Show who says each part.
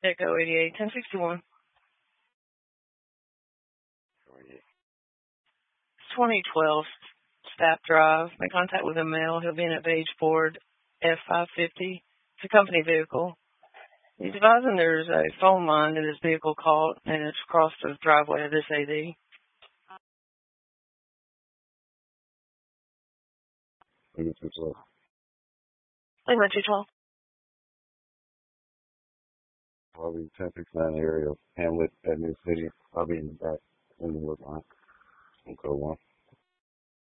Speaker 1: Echo 88, 1061. 2012 Staff Drive. Make contact with a male. He'll be in a beige Ford F550. It's a company vehicle. He's advising there's a phone line that his vehicle caught, and it's across the driveway of this AD.
Speaker 2: Maybe 212.
Speaker 1: Lima 212.
Speaker 2: Probably 1069 area of Hamlet at New City. I'll be in the back in the wood line. Code 1.